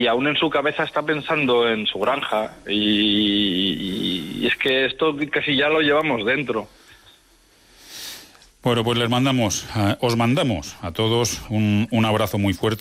y aún en su cabeza está pensando en su granja, y es que esto casi ya lo llevamos dentro. Bueno, pues os mandamos a todos un abrazo muy fuerte.